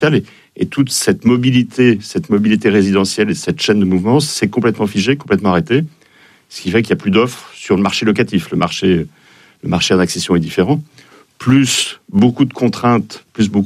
et toute cette mobilité résidentielle et cette chaîne de mouvement, c'est complètement figé, complètement arrêté. Ce qui fait qu'il n'y a plus d'offres sur le marché locatif. Le marché en accession est différent. Plus beaucoup de contraintes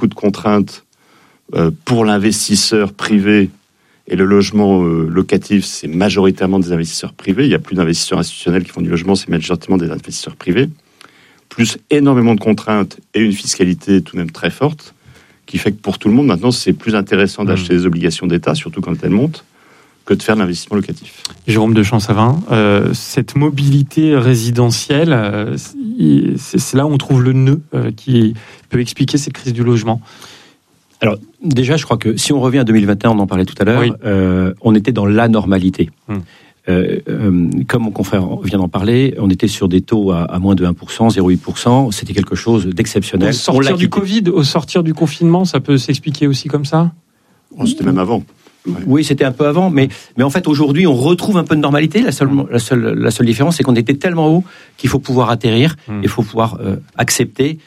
pour l'investisseur privé. Et le logement locatif, c'est majoritairement des investisseurs privés. Il n'y a plus d'investisseurs institutionnels qui font du logement, c'est majoritairement des investisseurs privés. Plus énormément de contraintes et une fiscalité tout de même très forte, qui fait que pour tout le monde, maintenant, c'est plus intéressant d'acheter des obligations d'État, surtout quand elles montent, que de faire de l'investissement locatif. Jérôme de Champsavin, cette mobilité résidentielle, c'est là où on trouve le nœud qui peut expliquer cette crise du logement. Alors, déjà, je crois que si on revient à 2021, on en parlait tout à l'heure, oui. On était dans l'anormalité. Comme mon confrère vient d'en parler, on était sur des taux à moins de 1%, 0,8%. C'était quelque chose d'exceptionnel. Au sortir du confinement, ça peut s'expliquer aussi comme ça ? C'était même avant. Ouais. Oui, c'était un peu avant, mais en fait, aujourd'hui, on retrouve un peu de normalité. La seule différence, c'est qu'on était tellement haut qu'il faut pouvoir atterrir, il faut pouvoir accepter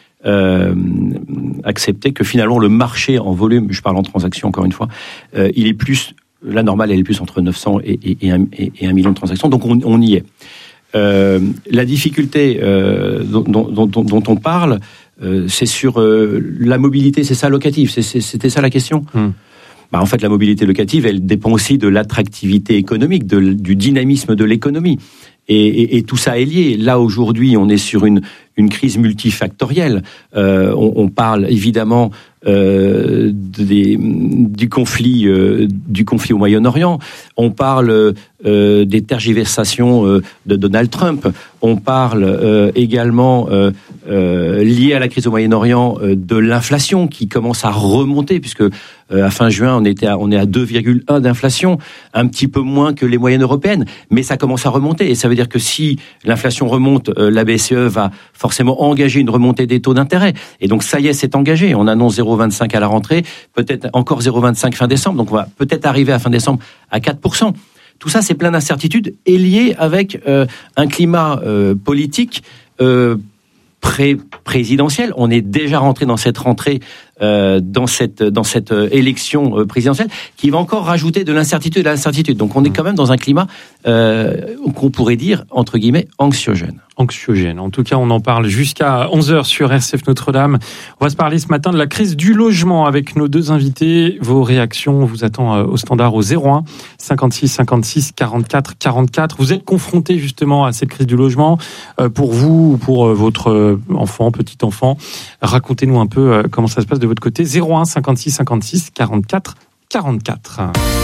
que finalement le marché en volume, je parle en transaction encore une fois, il est plus, la normale elle est plus entre 900 et 1 million de transactions, donc on y est. La difficulté dont on parle, c'est sur la mobilité, c'est ça locative, c'était ça la question. En fait, la mobilité locative, elle dépend aussi de l'attractivité économique, du dynamisme de l'économie. Et tout ça est lié. Là, aujourd'hui, on est sur une crise multifactorielle. On parle évidemment du conflit au Moyen-Orient. On parle des tergiversations de Donald Trump. On parle également, lié à la crise au Moyen-Orient, de l'inflation qui commence à remonter, puisque à fin juin, on est à 2,1 d'inflation, un petit peu moins que les moyennes européennes, mais ça commence à remonter. Et ça veut dire que si l'inflation remonte, la BCE va forcément engager une remontée des taux d'intérêt. Et donc ça y est, c'est engagé. On annonce 0,25 à la rentrée, peut-être encore 0,25 fin décembre. Donc on va peut-être arriver à fin décembre à 4%. Tout ça, c'est plein d'incertitudes et lié avec un climat politique présidentiel. On est déjà rentré dans cette rentrée, dans cette élection présidentielle, qui va encore rajouter de l'incertitude à l'incertitude. Donc on est quand même dans un climat qu'on pourrait dire, entre guillemets, anxiogène. En tout cas, on en parle jusqu'à 11h sur RCF Notre-Dame. On va se parler ce matin de la crise du logement avec nos deux invités. Vos réactions, on vous attend au standard au 01 56 56 44 44. Vous êtes confrontés justement à cette crise du logement. Pour vous ou pour votre enfant, petit enfant, racontez-nous un peu comment ça se passe de votre côté. 01 56 56 44 44.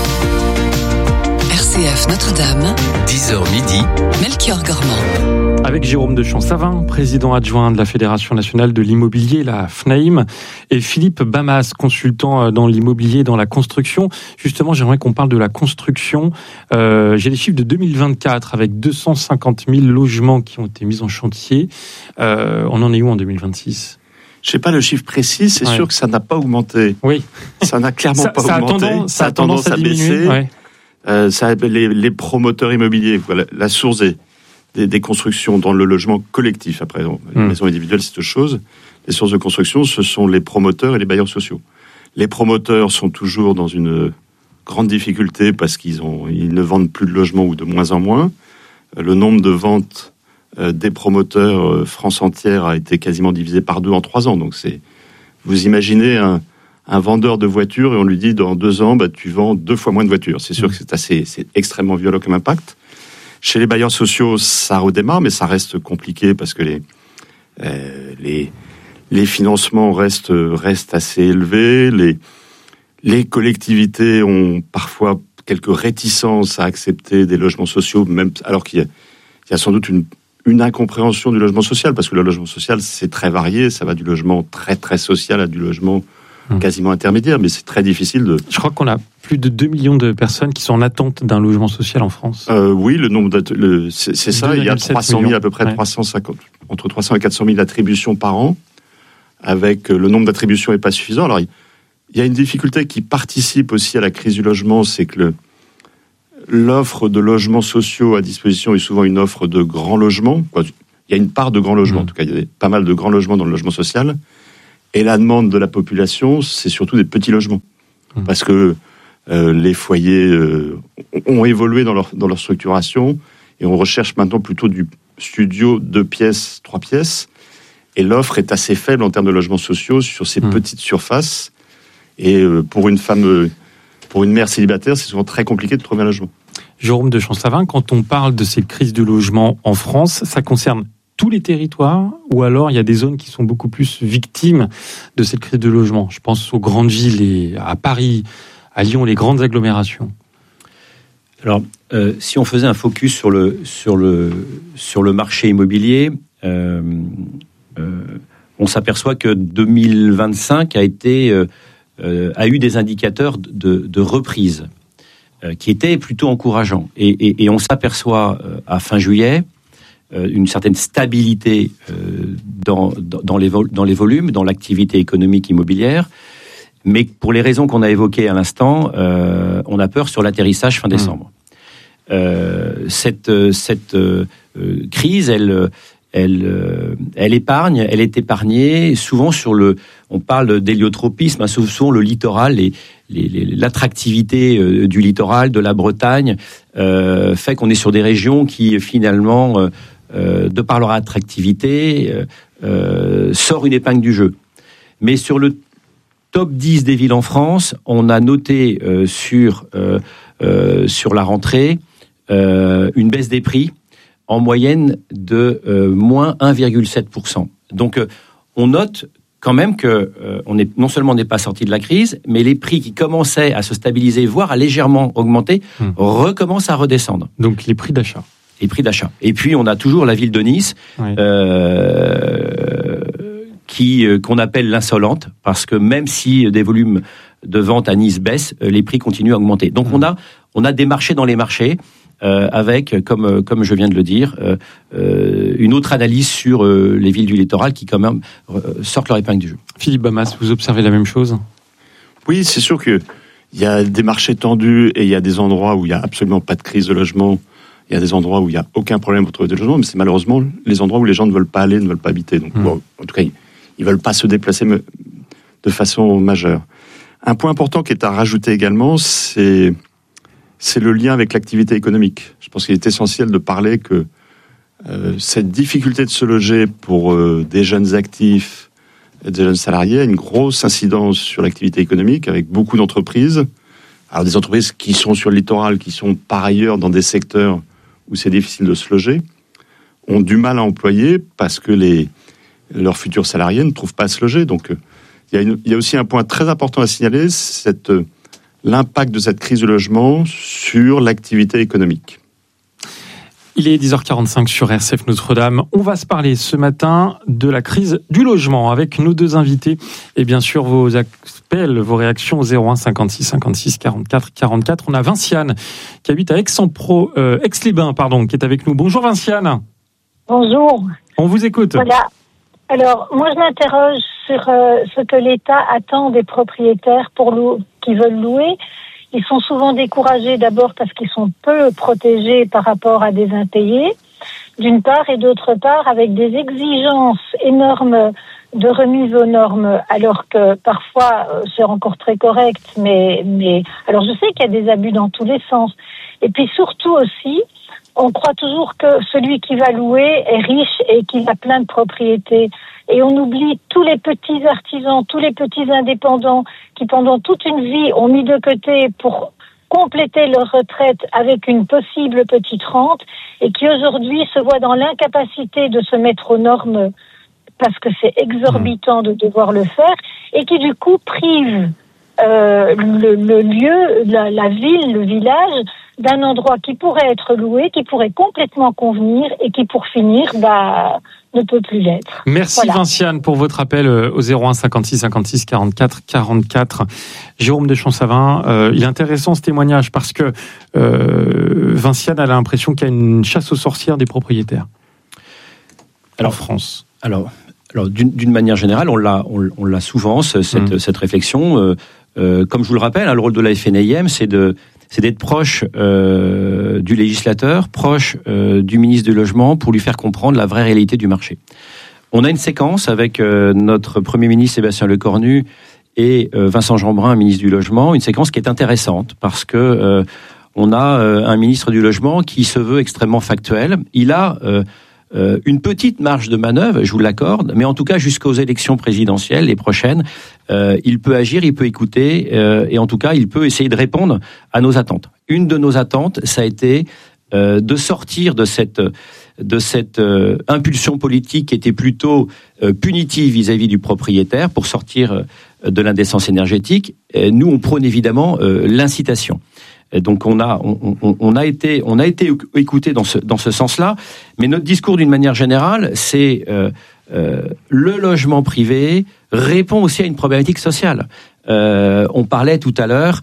RCF Notre-Dame, 10h midi, Melchior Gormand. Avec Jérôme de Champsavin, président adjoint de la Fédération nationale de l'immobilier, la FNAIM, et Philippe Bamas, consultant dans l'immobilier et dans la construction. Justement, j'aimerais qu'on parle de la construction. J'ai les chiffres de 2024 avec 250 000 logements qui ont été mis en chantier. On en est où en 2026 ? Je ne sais pas le chiffre précis, c'est sûr que ça n'a pas augmenté. Oui. Ça n'a clairement pas augmenté. Ça a tendance à baisser. Ouais. Les promoteurs immobiliers, voilà, la source des constructions dans le logement collectif, après, les maisons individuelles, c'est autre chose. Les sources de construction, ce sont les promoteurs et les bailleurs sociaux. Les promoteurs sont toujours dans une grande difficulté parce qu'ils ne vendent plus de logements ou de moins en moins. Le nombre de ventes des promoteurs France entière a été quasiment divisé par 2 en 3 ans. Donc vous imaginez un vendeur de voitures et on lui dit dans 2 ans, tu vends 2 fois moins de voitures. C'est sûr que c'est extrêmement violent comme impact. Chez les bailleurs sociaux, ça redémarre, mais ça reste compliqué parce que les financements restent assez élevés. Les collectivités ont parfois quelques réticences à accepter des logements sociaux, même alors qu'il y a sans doute une incompréhension du logement social, parce que le logement social, c'est très varié. Ça va du logement très, très social à du logement quasiment intermédiaire, mais c'est très difficile de... Je crois qu'on a plus de 2 millions de personnes qui sont en attente d'un logement social en France. Oui, le nombre c'est ça, il y a 300 000, à peu près 350, entre 300 et 400 000 attributions par an, avec le nombre d'attributions n'est pas suffisant. Alors, il y a une difficulté qui participe aussi à la crise du logement, c'est que l'offre de logements sociaux à disposition est souvent une offre de grands logements. Il y a une part de grands logements, en tout cas, il y a pas mal de grands logements dans le logement social. Et la demande de la population, c'est surtout des petits logements. Parce que les foyers ont évolué dans leur structuration et on recherche maintenant plutôt du studio 2 pièces, 3 pièces. Et l'offre est assez faible en termes de logements sociaux sur ces petites surfaces. Et pour une femme, pour une mère célibataire, c'est souvent très compliqué de trouver un logement. Jérôme de Champsavin, quand on parle de cette crise du logement en France, ça concerne tous les territoires ou alors il y a des zones qui sont beaucoup plus victimes de cette crise de logement? Je pense aux grandes villes, et à Paris, à Lyon, les grandes agglomérations. Alors, si on faisait un focus sur le marché immobilier, on s'aperçoit que 2025 a eu des indicateurs de reprise qui étaient plutôt encourageants. Et on s'aperçoit à fin juillet une certaine stabilité dans les volumes, dans l'activité économique immobilière. Mais pour les raisons qu'on a évoquées à l'instant, on a peur sur l'atterrissage fin décembre. Cette crise, elle est épargnée souvent on parle d'héliotropisme, souvent le littoral, l'attractivité du littoral, de la Bretagne, fait qu'on est sur des régions qui finalement, de par leur attractivité, sort une épingle du jeu. Mais sur le top 10 des villes en France, on a noté sur la rentrée une baisse des prix en moyenne de moins 1,7%. Donc on note quand même que non seulement on n'est pas sorti de la crise, mais les prix qui commençaient à se stabiliser, voire à légèrement augmenter, recommencent à redescendre. Donc les prix d'achat. Les prix d'achat. Et puis on a toujours la ville de Nice, oui. Qu'on appelle l'insolente, parce que même si des volumes de vente à Nice baissent, les prix continuent à augmenter. Donc on a des marchés dans les marchés, avec, comme je viens de le dire, une autre analyse sur les villes du littoral qui quand même sortent leur épingle du jeu. Philippe Bamas, vous observez la même chose? Oui, c'est sûr qu'il y a des marchés tendus et il y a des endroits où il n'y a absolument pas de crise de logement. Il y a des endroits où il n'y a aucun problème pour trouver des logements, mais c'est malheureusement les endroits où les gens ne veulent pas aller, ne veulent pas habiter. Donc, bon, en tout cas, ils ne veulent pas se déplacer de façon majeure. Un point important qui est à rajouter également, c'est le lien avec l'activité économique. Je pense qu'il est essentiel de parler que cette difficulté de se loger pour des jeunes actifs, des jeunes salariés, a une grosse incidence sur l'activité économique avec beaucoup d'entreprises. Alors des entreprises qui sont sur le littoral, qui sont par ailleurs dans des secteurs où c'est difficile de se loger, ont du mal à employer parce que leurs futurs salariés ne trouvent pas à se loger. Donc il y a aussi un point très important à signaler, c'est l'impact de cette crise du logement sur l'activité économique. Il est 10h45 sur RCF Notre-Dame. On va se parler ce matin de la crise du logement avec nos deux invités et bien sûr vos appels, vos réactions au 01 56 56 44 44. On a Vinciane qui habite à Aix-les-Bains, qui est avec nous. Bonjour Vinciane. Bonjour. On vous écoute. Voilà. Alors, moi je m'interroge sur ce que l'État attend des propriétaires qui veulent louer. Ils sont souvent découragés d'abord parce qu'ils sont peu protégés par rapport à des impayés, d'une part, et d'autre part avec des exigences énormes de remise aux normes, alors que parfois c'est encore très correct, mais alors je sais qu'il y a des abus dans tous les sens. Et puis surtout aussi, on croit toujours que celui qui va louer est riche et qu'il a plein de propriétés. Et on oublie tous les petits artisans, tous les petits indépendants qui pendant toute une vie ont mis de côté pour compléter leur retraite avec une possible petite rente et qui aujourd'hui se voient dans l'incapacité de se mettre aux normes parce que c'est exorbitant de devoir le faire et qui du coup privent le lieu, la ville, le village d'un endroit qui pourrait être loué, qui pourrait complètement convenir et qui pour finir ne peut plus l'être. Merci voilà. Vinciane pour votre appel au 01 56 56 44 44. Jérôme de Champsavin, il est intéressant ce témoignage parce que Vinciane a l'impression qu'il y a une chasse aux sorcières des propriétaires en France. Alors d'une manière générale, on l'a souvent cette réflexion. Comme je vous le rappelle, le rôle de la FNIM, c'est d'être proche du législateur, proche du ministre du Logement, pour lui faire comprendre la vraie réalité du marché. On a une séquence avec notre Premier ministre Sébastien Lecornu et Vincent Jeanbrun, ministre du Logement, une séquence qui est intéressante parce que on a un ministre du Logement qui se veut extrêmement factuel. Il a une petite marge de manœuvre, je vous l'accorde, mais en tout cas jusqu'aux élections présidentielles, les prochaines, il peut agir, il peut écouter, et en tout cas, il peut essayer de répondre à nos attentes. Une de nos attentes, ça a été de sortir de cette impulsion politique qui était plutôt punitive vis-à-vis du propriétaire pour sortir de l'indécence énergétique. Nous, on prône évidemment l'incitation. Donc on a été écouté dans ce sens-là, mais notre discours d'une manière générale, c'est le logement privé répond aussi à une problématique sociale. On parlait tout à l'heure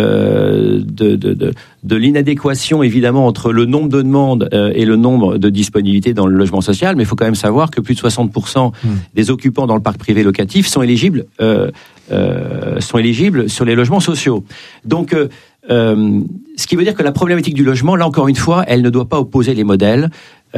de l'inadéquation évidemment entre le nombre de demandes et le nombre de disponibilités dans le logement social, mais il faut quand même savoir que plus de 60% des occupants dans le parc privé locatif sont éligibles sur les logements sociaux. Donc ce qui veut dire que la problématique du logement, là encore une fois, elle ne doit pas opposer les modèles.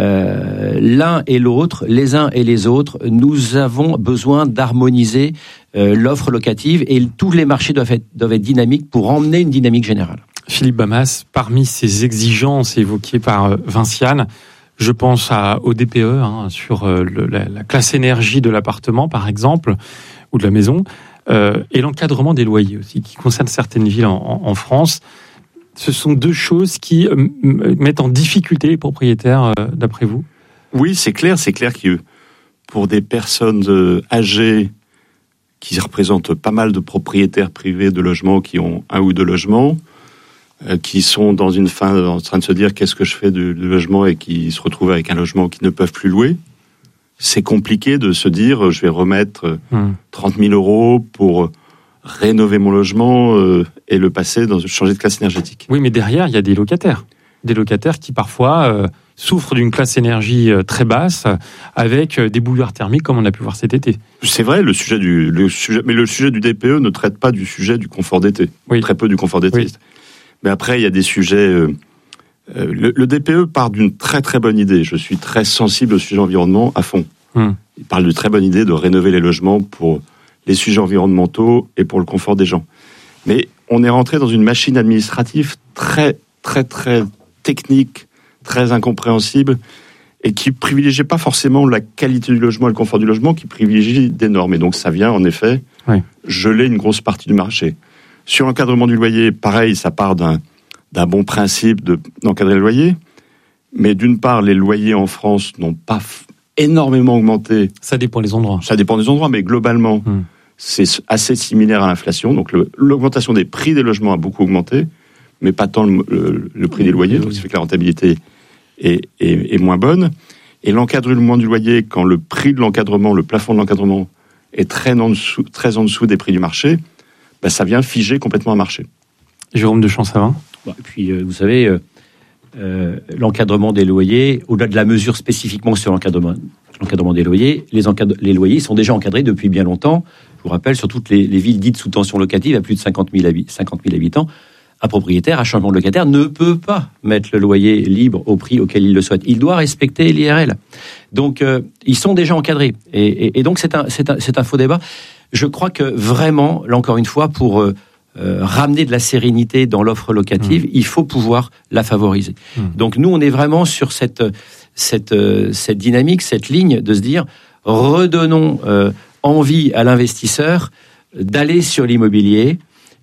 L'un et l'autre, les uns et les autres, nous avons besoin d'harmoniser l'offre locative et tous les marchés doivent être dynamiques pour emmener une dynamique générale. Philippe Bamas, parmi ces exigences évoquées par Vinciane, je pense au DPE, sur la classe énergie de l'appartement par exemple, ou de la maison, et l'encadrement des loyers aussi, qui concerne certaines villes en France. Ce sont deux choses qui mettent en difficulté les propriétaires, d'après vous ? Oui, c'est clair que pour des personnes âgées qui représentent pas mal de propriétaires privés de logements qui ont un ou deux logements, qui sont en train de se dire qu'est-ce que je fais du logement et qui se retrouvent avec un logement qu'ils ne peuvent plus louer, c'est compliqué de se dire je vais remettre 30 000 euros pour rénover mon logement et le passer changer de classe énergétique. Oui, mais derrière, il y a des locataires qui parfois souffrent d'une classe énergie très basse avec des bouilloires thermiques comme on a pu voir cet été. C'est vrai, le sujet du DPE ne traite pas du sujet du confort d'été, très peu du confort d'été. Oui. Mais après, il y a des sujets. Le DPE part d'une très très bonne idée. Je suis très sensible au sujet environnement à fond. Il parle d'une très bonne idée de rénover les logements pour les sujets environnementaux et pour le confort des gens. Mais on est rentré dans une machine administrative très très très technique, très incompréhensible et qui privilégie pas forcément la qualité du logement et le confort du logement, qui privilégie des normes. Et donc ça vient en effet geler une grosse partie du marché. Sur l'encadrement du loyer, pareil, ça part d'un bon principe d'encadrer le loyer. Mais d'une part, les loyers en France n'ont pas énormément augmenté. Ça dépend des endroits. Ça dépend des endroits, mais globalement, c'est assez similaire à l'inflation. Donc l'augmentation des prix des logements a beaucoup augmenté, mais pas tant le prix des loyers. Donc ça fait que la rentabilité est moins bonne. Et l'encadrement du loyer, quand le prix de l'encadrement, le plafond de l'encadrement est très en dessous des prix du marché, ça vient figer complètement un marché. Jérôme de Champsavin. Et puis, vous savez, l'encadrement des loyers, au-delà de la mesure spécifiquement sur l'encadrement des loyers, les loyers sont déjà encadrés depuis bien longtemps. Je vous rappelle, sur toutes les villes dites sous tension locative, à plus de 50 000 habitants, un propriétaire à changement de locataire ne peut pas mettre le loyer libre au prix auquel il le souhaite. Il doit respecter l'IRL. Donc, ils sont déjà encadrés. Et donc, c'est un faux débat. Je crois que vraiment, là encore une fois, pour ramener de la sérénité dans l'offre locative, il faut pouvoir la favoriser. Donc nous, on est vraiment sur cette dynamique, cette ligne de se dire, redonnons envie à l'investisseur d'aller sur l'immobilier,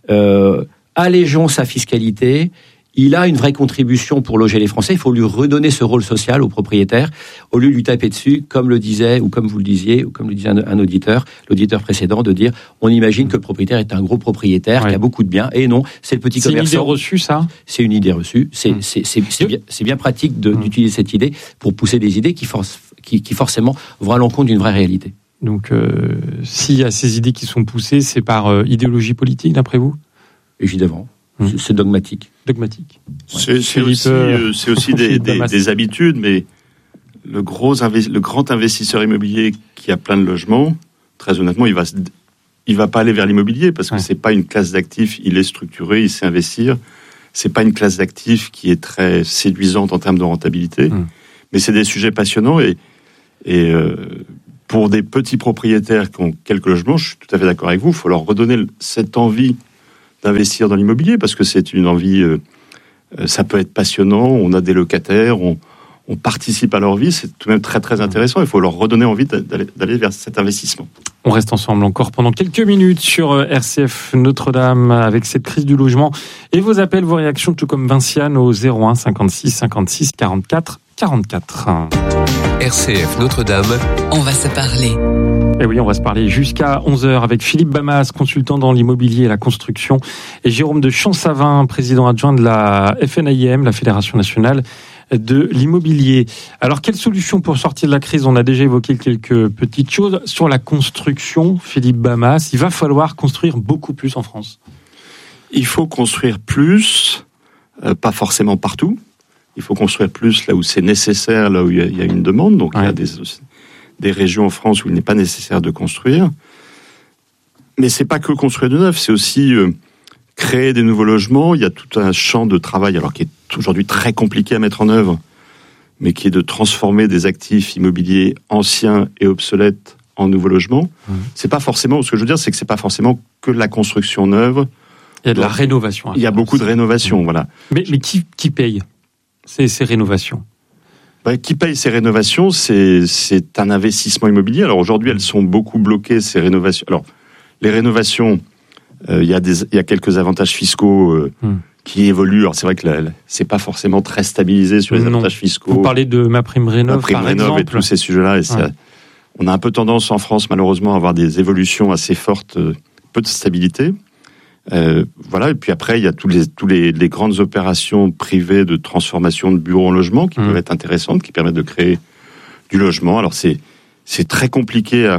allégeons sa fiscalité. Il a une vraie contribution pour loger les Français. Il faut lui redonner ce rôle social au propriétaire, au lieu de lui taper dessus, comme le disait, ou comme vous le disiez, ou comme le disait un auditeur, l'auditeur précédent, de dire, on imagine que le propriétaire est un gros propriétaire, qui a beaucoup de biens, et non, c'est le petit commerçant. C'est une idée reçue, ça ? C'est une idée reçue. C'est bien pratique d'utiliser cette idée pour pousser des idées qui forcément vont à l'encontre d'une vraie réalité. Donc, s'il y a ces idées qui sont poussées, c'est par idéologie politique, d'après vous ? Évidemment. C'est dogmatique. C'est aussi des habitudes, mais le grand investisseur immobilier qui a plein de logements, très honnêtement, il va pas aller vers l'immobilier parce que c'est pas une classe d'actifs. Il est structuré, il sait investir. C'est pas une classe d'actifs qui est très séduisante en termes de rentabilité. Mais c'est des sujets passionnants et pour des petits propriétaires qui ont quelques logements, je suis tout à fait d'accord avec vous, il faut leur redonner cette envie d'investir dans l'immobilier, parce que c'est une envie, ça peut être passionnant, on a des locataires, on participe à leur vie, c'est tout de même très très intéressant, il faut leur redonner envie d'aller vers cet investissement. On reste ensemble encore pendant quelques minutes sur RCF Notre-Dame avec cette crise du logement et vos appels, vos réactions, tout comme Vinciane au 01 56 56 44 44. RCF Notre-Dame, on va se parler. Et oui, on va se parler jusqu'à 11h avec Philippe Bamas, consultant dans l'immobilier et la construction, et Jérôme de Champsavin, président adjoint de la FNAIM, la Fédération nationale de l'immobilier. Alors, quelle solution pour sortir de la crise ? On a déjà évoqué quelques petites choses. Sur la construction, Philippe Bamas, il va falloir construire beaucoup plus en France. Il faut construire plus, pas forcément partout. Il faut construire plus là où c'est nécessaire, là où il y a une demande. Donc, il y a des régions en France où il n'est pas nécessaire de construire. Mais c'est pas que construire de neuf, c'est aussi créer des nouveaux logements. Il y a tout un champ de travail, alors qui est aujourd'hui très compliqué à mettre en œuvre, mais qui est de transformer des actifs immobiliers anciens et obsolètes en nouveaux logements. C'est pas forcément, ce que je veux dire, c'est que c'est pas forcément que la construction neuve. Il y a de la rénovation. Il y a beaucoup de rénovation, voilà. Mais qui paye ces rénovations ? Qui paye ces rénovations, c'est un investissement immobilier. Alors aujourd'hui, elles sont beaucoup bloquées, ces rénovations. Alors, les rénovations, il y a quelques avantages fiscaux qui évoluent. Alors c'est vrai que c'est pas forcément très stabilisé sur les avantages fiscaux. Vous parlez de MaPrimeRénov', par exemple. Et tous ces sujets-là. Et ça, on a un peu tendance en France, malheureusement, à avoir des évolutions assez fortes, peu de stabilité. Voilà. Et puis après, il y a tous les grandes opérations privées de transformation de bureaux en logements qui peuvent être intéressantes, qui permettent de créer du logement. Alors c'est très compliqué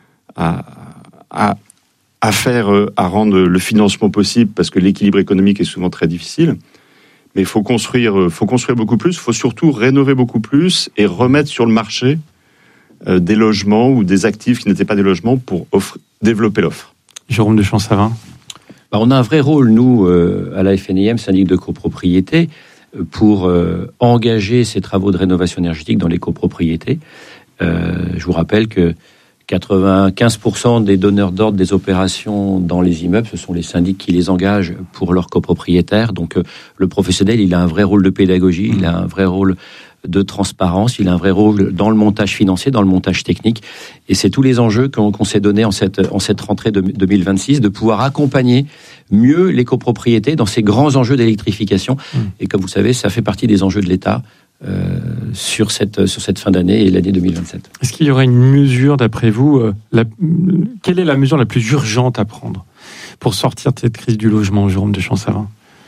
à faire, à rendre le financement possible, parce que l'équilibre économique est souvent très difficile. Mais il faut construire beaucoup plus. Il faut surtout rénover beaucoup plus et remettre sur le marché des logements ou des actifs qui n'étaient pas des logements pour développer l'offre. Jérôme de Champsavin. On a un vrai rôle, nous, à la FNAIM, syndic de copropriété, pour engager ces travaux de rénovation énergétique dans les copropriétés. Je vous rappelle que 95% des donneurs d'ordre des opérations dans les immeubles, ce sont les syndics qui les engagent pour leurs copropriétaires. Donc le professionnel, il a un vrai rôle de pédagogie, il a un vrai rôle de transparence, il a un vrai rôle dans le montage financier, dans le montage technique. Et c'est tous les enjeux qu'on s'est donnés en cette rentrée de 2026, de pouvoir accompagner mieux les copropriétés dans ces grands enjeux d'électrification. Et comme vous savez, ça fait partie des enjeux de l'État sur cette fin d'année et l'année 2027. Est-ce qu'il y aurait une mesure, d'après vous, quelle est la mesure la plus urgente à prendre pour sortir de cette crise du logement, Jérôme de Champsavin ?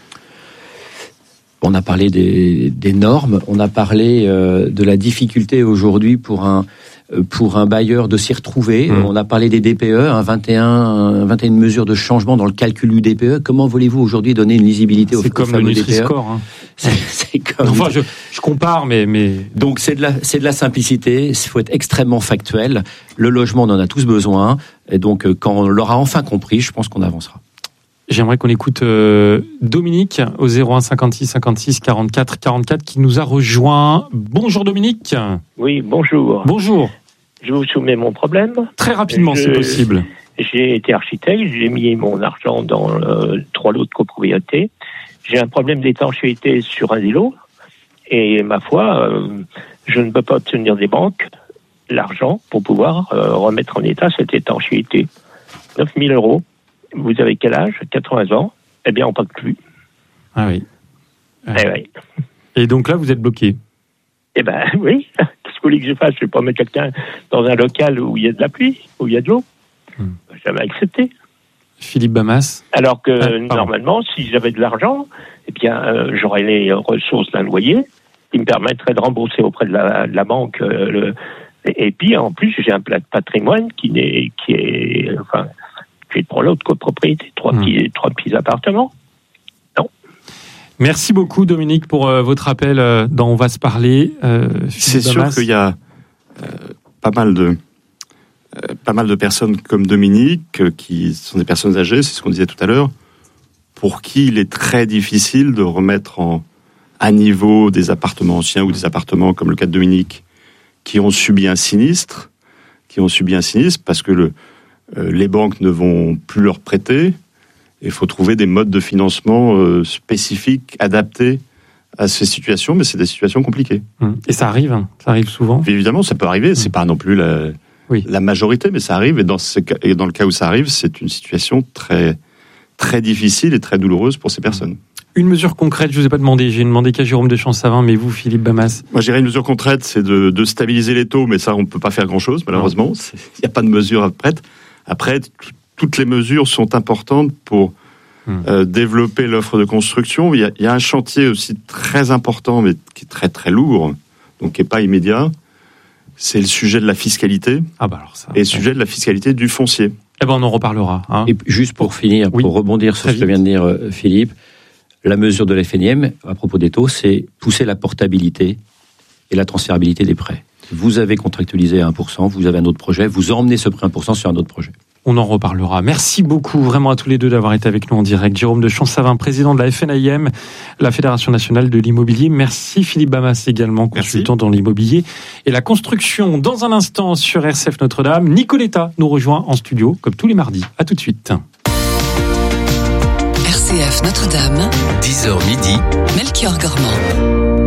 On a parlé des normes, on a parlé de la difficulté aujourd'hui pour un bailleur de s'y retrouver. On a parlé des DPE, 21 mesures de changement dans le calcul du DPE. Comment voulez-vous aujourd'hui donner une lisibilité aux fameux DPE ? C'est comme le Nutri-Score. Hein. C'est comme... Enfin, je compare, mais... Donc c'est de la simplicité, il faut être extrêmement factuel. Le logement, on en a tous besoin. Et donc quand on l'aura enfin compris, je pense qu'on avancera. J'aimerais qu'on écoute Dominique au 01 56 56 44 44 qui nous a rejoint. Bonjour Dominique. Oui, bonjour. Bonjour. Je vous soumets mon problème. Très rapidement, c'est possible. J'ai été architecte, j'ai mis mon argent dans 3 lots de copropriété. J'ai un problème d'étanchéité sur un îlot et ma foi, je ne peux pas obtenir des banques l'argent pour pouvoir remettre en état cette étanchéité. 9 000 €. Vous avez quel âge ? 80 ans. Eh bien, on ne parle plus. Ah oui. Eh oui. Et donc là, vous êtes bloqué ? Eh bien, oui. Qu'est-ce que vous voulez que je fasse ? Je ne vais pas mettre quelqu'un dans un local où il y a de la pluie, où il y a de l'eau. Jamais accepté. Philippe Bamas ? Alors que, normalement, si j'avais de l'argent, eh bien, j'aurais les ressources d'un loyer qui me permettraient de rembourser auprès de la banque. Et puis, en plus, j'ai un patrimoine qui est j'ai 3 lots de copropriété, 3 petits appartements. Non. Merci beaucoup Dominique pour votre appel dans On va se parler. C'est sûr qu'il y a pas mal de personnes comme Dominique qui sont des personnes âgées, c'est ce qu'on disait tout à l'heure, pour qui il est très difficile de remettre à niveau des appartements anciens ou des appartements comme le cas de Dominique qui ont subi un sinistre, qui ont subi un sinistre parce que les banques ne vont plus leur prêter. Il faut trouver des modes de financement spécifiques, adaptés à ces situations, mais c'est des situations compliquées. Et ça arrive souvent. Évidemment, ça peut arriver. C'est pas non plus la majorité, mais ça arrive. Et dans le cas où ça arrive, c'est une situation très, très difficile et très douloureuse pour ces personnes. Une mesure concrète, je vous ai pas demandé. J'ai demandé qu'à Jérôme de Champs-Savin, mais vous, Philippe Bamas. Moi, je dirais une mesure concrète, c'est de stabiliser les taux, mais ça, on peut pas faire grand-chose, malheureusement. Il n'y a pas de mesure prête. Après, toutes les mesures sont importantes pour développer l'offre de construction. Il y a un chantier aussi très important, mais qui est très très lourd, donc qui n'est pas immédiat. C'est le sujet de la fiscalité. Et le sujet de la fiscalité du foncier. Eh ben, on en reparlera. Et juste pour finir, pour rebondir sur ce que vient de dire Philippe, la mesure de la FNIM, à propos des taux, c'est pousser la portabilité et la transférabilité des prêts. Vous avez contractualisé à 1%, vous avez un autre projet, vous emmenez ce prêt 1% sur un autre projet. On en reparlera. Merci beaucoup vraiment à tous les deux d'avoir été avec nous en direct. Jérôme de Champs-Savin, président de la FNIM, la Fédération Nationale de l'Immobilier. Merci Philippe Bamas également, consultant dans l'immobilier et la construction. Dans un instant sur RCF Notre-Dame, Nicoletta nous rejoint en studio comme tous les mardis. À tout de suite. RCF Notre-Dame, 10h midi, Melchior Gormand.